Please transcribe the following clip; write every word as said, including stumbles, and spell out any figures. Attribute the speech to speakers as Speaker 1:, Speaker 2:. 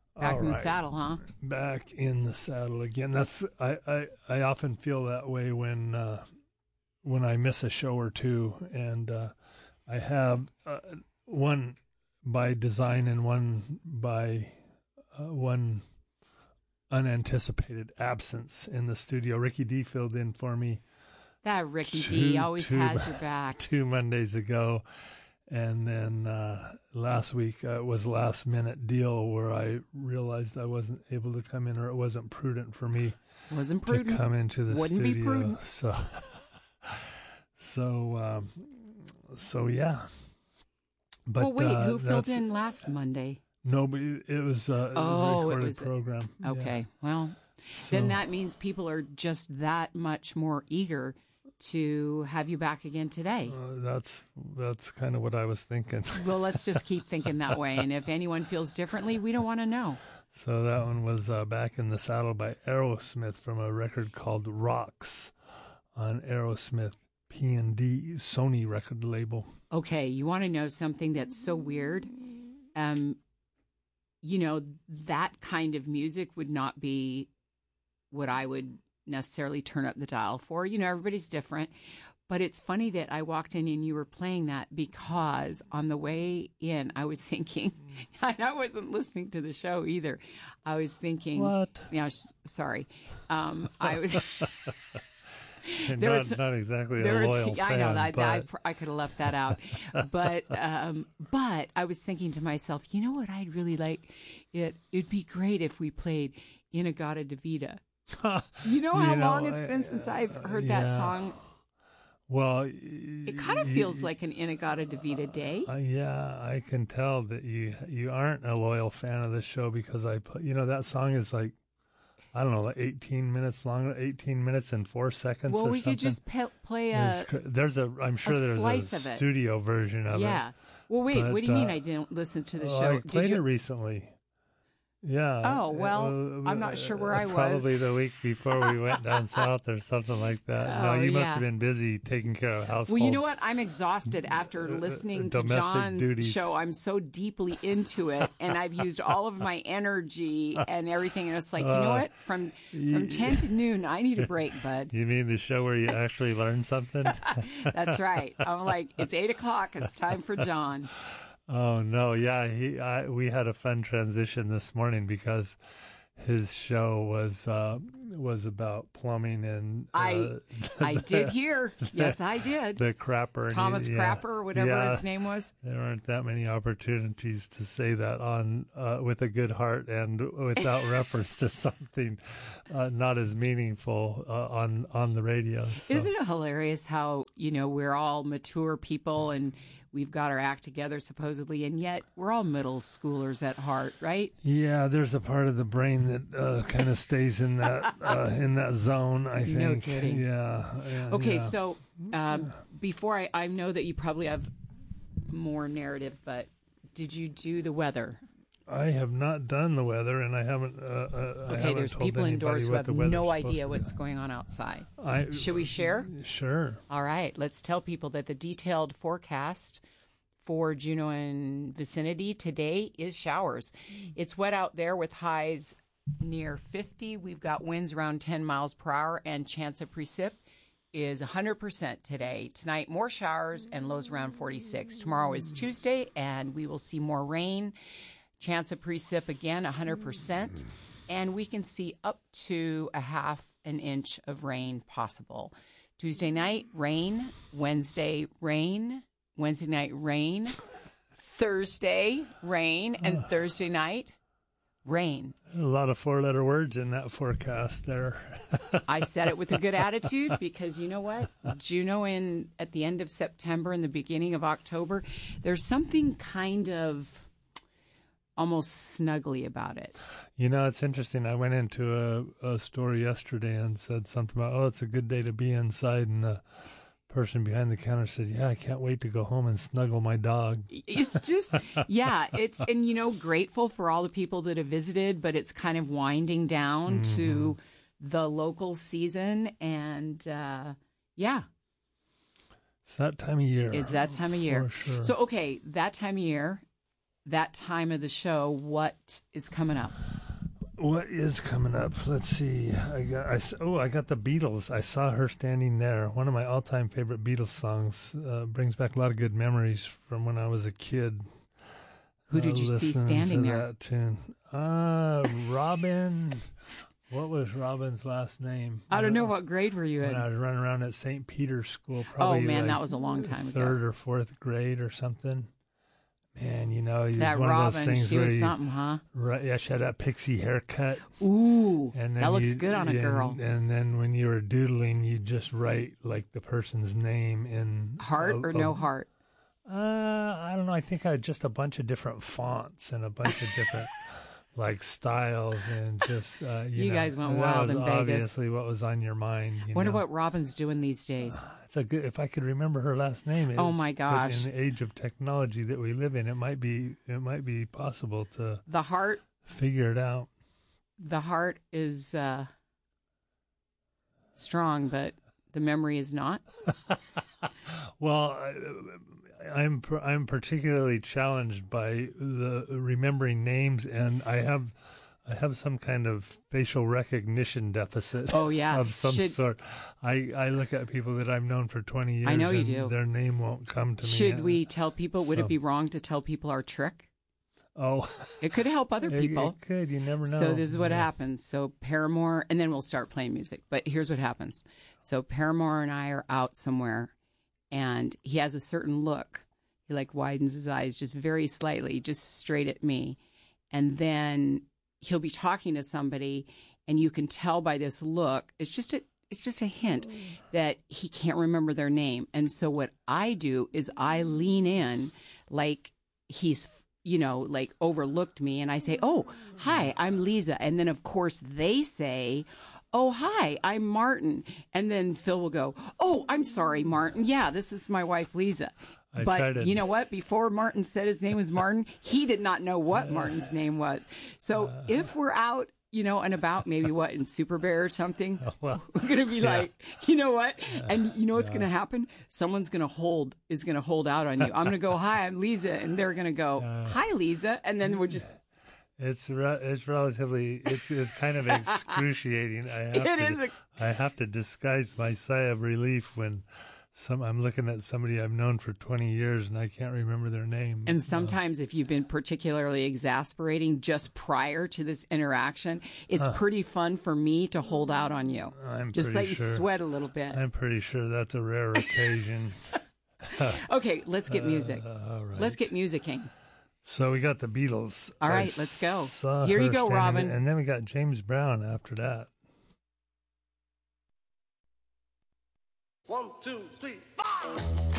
Speaker 1: Back
Speaker 2: All
Speaker 1: in the
Speaker 2: right.
Speaker 1: saddle, huh?
Speaker 2: Back in the saddle again. That's I, I, I often feel that way when uh, when I miss a show or two, and uh, I have uh, one by design and one by uh, one unanticipated absence in the studio. Ricky D filled in for me.
Speaker 1: That Ricky
Speaker 2: two,
Speaker 1: D always
Speaker 2: two,
Speaker 1: has your back.
Speaker 2: Two Mondays ago. And then uh, last week uh, was a last minute deal where I realized I wasn't able to come in, or it wasn't prudent for me
Speaker 1: wasn't prudent.
Speaker 2: to come into the
Speaker 1: Wouldn't
Speaker 2: studio.
Speaker 1: be prudent.
Speaker 2: So, so, um, so yeah. But
Speaker 1: well, wait,
Speaker 2: uh,
Speaker 1: who filled in last Monday?
Speaker 2: Nobody. It was uh,
Speaker 1: oh,
Speaker 2: a recorded
Speaker 1: it was
Speaker 2: program.
Speaker 1: A, okay,
Speaker 2: yeah.
Speaker 1: well,
Speaker 2: so,
Speaker 1: then that means people are just that much more eager to have you back again today.
Speaker 2: Uh, that's that's kind of what I was thinking.
Speaker 1: Well, let's just keep thinking that way. And if anyone feels differently, we don't want to know.
Speaker 2: So that one was uh, Back in the Saddle by Aerosmith from a record called Rocks on Aerosmith P and D Sony record label.
Speaker 1: Okay, you want to know something that's so weird? Um, you know, that kind of music would not be what I would necessarily turn up the dial for. You know, everybody's different. But it's funny that I walked in and you were playing that, because on the way in, I was thinking, and I wasn't listening to the show either. I was thinking,
Speaker 2: what?
Speaker 1: Yeah, sorry. Um, I was.
Speaker 2: there
Speaker 1: there
Speaker 2: not,
Speaker 1: was
Speaker 2: not exactly a
Speaker 1: there was,
Speaker 2: loyal
Speaker 1: I
Speaker 2: fan.
Speaker 1: know that
Speaker 2: but...
Speaker 1: I, I could have left that out, but um, but I was thinking to myself, you know what? I'd really like it. It'd be great if we played Inagata Davida. You know how
Speaker 2: you know,
Speaker 1: long it's been since I've heard
Speaker 2: yeah.
Speaker 1: that song?
Speaker 2: Well,
Speaker 1: it kind of feels like an Inagata Davida day.
Speaker 2: Uh, yeah, I can tell that you you aren't a loyal fan of the show, because I put, you know, that song is like, I don't know, like eighteen minutes long, eighteen minutes and four seconds.
Speaker 1: Well,
Speaker 2: or
Speaker 1: we
Speaker 2: something.
Speaker 1: could just pe- play a.
Speaker 2: There's a, I'm sure
Speaker 1: a
Speaker 2: there's
Speaker 1: slice
Speaker 2: a
Speaker 1: of it.
Speaker 2: studio version of
Speaker 1: yeah.
Speaker 2: it.
Speaker 1: Yeah. Well, wait.
Speaker 2: But,
Speaker 1: what do you mean
Speaker 2: uh,
Speaker 1: I didn't listen to the
Speaker 2: oh,
Speaker 1: show?
Speaker 2: I played
Speaker 1: Did you?
Speaker 2: it recently. Yeah.
Speaker 1: Oh, well,
Speaker 2: uh,
Speaker 1: I'm not sure where
Speaker 2: uh,
Speaker 1: I was.
Speaker 2: Probably the week before we went down south or something like that.
Speaker 1: Oh,
Speaker 2: no, you
Speaker 1: yeah.
Speaker 2: must have been busy taking care of household.
Speaker 1: Well, you know what? I'm exhausted after listening to
Speaker 2: domestic
Speaker 1: John's
Speaker 2: duties.
Speaker 1: show. I'm so deeply into it, and I've used all of my energy and everything. And it's like, you know
Speaker 2: Uh,
Speaker 1: what? From from ten to noon, I need a break, bud.
Speaker 2: You mean the show where you actually learn something?
Speaker 1: That's right. I'm like, it's eight o'clock. It's time for John.
Speaker 2: Oh no, yeah, he. I, we had a fun transition this morning because his show was uh, was about plumbing and uh,
Speaker 1: I I did hear. Yes, I did.
Speaker 2: The Crapper, and
Speaker 1: Thomas
Speaker 2: he,
Speaker 1: Crapper,
Speaker 2: yeah,
Speaker 1: or whatever
Speaker 2: yeah,
Speaker 1: his name was.
Speaker 2: There aren't that many opportunities to say that on uh, with a good heart and without reference to something uh, not as meaningful uh, on on the radio. So.
Speaker 1: Isn't it hilarious how, you know, we're all mature people and we've got our act together supposedly, and yet we're all middle schoolers at heart, right?
Speaker 2: Yeah, there's a part of the brain that uh, kind of stays in that uh, in that zone, I think.
Speaker 1: No kidding.
Speaker 2: Yeah. yeah
Speaker 1: okay,
Speaker 2: yeah.
Speaker 1: so um, before I, I know that you probably have more narrative, but did you do the weather?
Speaker 2: I have not done the weather, and I haven't. Uh, uh, I
Speaker 1: okay,
Speaker 2: haven't
Speaker 1: there's
Speaker 2: told
Speaker 1: people indoors who
Speaker 2: what
Speaker 1: have
Speaker 2: the weather's
Speaker 1: no
Speaker 2: supposed
Speaker 1: idea
Speaker 2: to be.
Speaker 1: what's going on outside.
Speaker 2: I,
Speaker 1: Should we share?
Speaker 2: Sure.
Speaker 1: All right, let's tell people that the detailed forecast for Juneau and vicinity today is showers. It's wet out there with highs near fifty. We've got winds around ten miles per hour, and chance of precip is one hundred percent today. Tonight, more showers and lows around forty-six. Tomorrow is Tuesday, and we will see more rain. Chance of precip again, one hundred percent. And we can see up to a half an inch of rain possible. Tuesday night, rain. Wednesday, rain. Wednesday night, rain. Thursday, rain. And Thursday night, rain.
Speaker 2: A lot of four-letter words in that forecast there.
Speaker 1: I said it with a good attitude because you know what? Juneau in at the end of September and the beginning of October, there's something kind of almost snuggly about it.
Speaker 2: You know, it's interesting. I went into a, a store yesterday and said something about, oh, it's a good day to be inside, and the person behind the counter said, yeah, I can't wait to go home and snuggle my dog.
Speaker 1: It's just, yeah, it's, and you know, grateful for all the people that have visited, but it's kind of winding down mm-hmm. to the local season, and uh, yeah.
Speaker 2: It's that time of year.
Speaker 1: It's that time of year.
Speaker 2: For sure.
Speaker 1: So, okay, that time of year, that time of the show, what is coming up?
Speaker 2: What is coming up? Let's see. I got. I, s- oh, I got the Beatles. I saw her standing there. One of my all-time favorite Beatles songs. Uh, brings back a lot of good memories from when I was a kid.
Speaker 1: Who did you
Speaker 2: uh,
Speaker 1: see
Speaker 2: listening
Speaker 1: standing
Speaker 2: to
Speaker 1: there?
Speaker 2: That tune. Uh, Robin. What was Robin's last name?
Speaker 1: I don't know.
Speaker 2: Uh,
Speaker 1: What grade were you
Speaker 2: When
Speaker 1: in?
Speaker 2: I was running around at Saint Peter's School,
Speaker 1: Oh,
Speaker 2: probably
Speaker 1: man,
Speaker 2: like
Speaker 1: that was a long time ago.
Speaker 2: third or fourth grade or something. Man, you know, it was
Speaker 1: That
Speaker 2: one of those
Speaker 1: Robin,
Speaker 2: things
Speaker 1: she
Speaker 2: where
Speaker 1: was
Speaker 2: you,
Speaker 1: something, huh?
Speaker 2: right? Yeah, she had that pixie haircut.
Speaker 1: Ooh,
Speaker 2: And then
Speaker 1: that looks
Speaker 2: you-
Speaker 1: good on a
Speaker 2: and,
Speaker 1: girl.
Speaker 2: And then when you were doodling, you just write like the person's name in
Speaker 1: Heart
Speaker 2: a-
Speaker 1: or
Speaker 2: a-
Speaker 1: no heart?
Speaker 2: Uh, I don't know. I think I had just a bunch of different fonts and a bunch of different like styles and just uh, you,
Speaker 1: You
Speaker 2: know,
Speaker 1: guys went
Speaker 2: that
Speaker 1: wild
Speaker 2: was
Speaker 1: in Vegas.
Speaker 2: obviously what was on your mind. You
Speaker 1: Wonder
Speaker 2: know?
Speaker 1: what Robin's doing these days.
Speaker 2: It's a good. If I could remember her last name.
Speaker 1: Oh,
Speaker 2: it's-
Speaker 1: my
Speaker 2: but
Speaker 1: gosh.
Speaker 2: In the age of technology that we live in, it might be it might be possible to
Speaker 1: The heart,
Speaker 2: figure it out.
Speaker 1: the heart is uh, strong, but the memory is not.
Speaker 2: Well, I, I'm per- I'm particularly challenged by the remembering names, and I have I have some kind of facial recognition deficit.
Speaker 1: Oh, yeah.
Speaker 2: of some
Speaker 1: Should-
Speaker 2: sort. I, I look at people that I've known for twenty years.
Speaker 1: I know you
Speaker 2: and
Speaker 1: do.
Speaker 2: Their name won't come to me.
Speaker 1: Should we tell people? Would
Speaker 2: so-
Speaker 1: it be wrong to tell people our trick?
Speaker 2: Oh,
Speaker 1: It could help other
Speaker 2: it-
Speaker 1: people.
Speaker 2: It, could. You never know.
Speaker 1: So this is what
Speaker 2: Yeah.
Speaker 1: happens. So Paramore, and then we'll start playing music. But here's what happens. So Paramore and I are out somewhere, and he has a certain look. He like widens his eyes just very slightly, just straight at me. And then he'll be talking to somebody, and you can tell by this look, it's just a it's just a hint that he can't remember their name. And so what I do is I lean in like he's, you know, like overlooked me, and I say, "Oh, hi, I'm Lisa." And then of course they say, "Oh, hi, I'm Martin." And then Phil will go, "Oh, I'm sorry, Martin. Yeah, this is my wife, Lisa."
Speaker 2: I
Speaker 1: But
Speaker 2: tried to-
Speaker 1: you know what? Before Martin said his name was Martin, he did not know what Martin's name was. So
Speaker 2: Uh.
Speaker 1: if we're out, you know, and about, maybe what, in Super Bear or something,
Speaker 2: Well,
Speaker 1: we're going to be like, you know what? And you know what's going to happen? Someone's going to hold, is going to hold out on you. I'm going to go, "Hi, I'm Lisa." And they're going to go, "Hi, Lisa." And then we're just,
Speaker 2: It's re- it's relatively it's it's kind of excruciating. I have
Speaker 1: It
Speaker 2: to,
Speaker 1: is ex-
Speaker 2: I have to disguise my sigh of relief when some I'm looking at somebody I've known for twenty years and I can't remember their name.
Speaker 1: and sometimes if you've been particularly exasperating just prior to this interaction, it's pretty fun for me to hold out on you.
Speaker 2: I'm
Speaker 1: Just
Speaker 2: pretty
Speaker 1: let you
Speaker 2: sure,
Speaker 1: sweat a little bit.
Speaker 2: I'm pretty sure that's a rare occasion.
Speaker 1: Okay, let's get music.
Speaker 2: Uh, all right.
Speaker 1: Let's get musicking.
Speaker 2: So we got the Beatles.
Speaker 1: All
Speaker 2: I
Speaker 1: right, let's go.
Speaker 2: saw
Speaker 1: Here you
Speaker 2: her
Speaker 1: go,
Speaker 2: standing
Speaker 1: Robin.
Speaker 2: there, and then we got James Brown after that.
Speaker 3: One, two, three, four.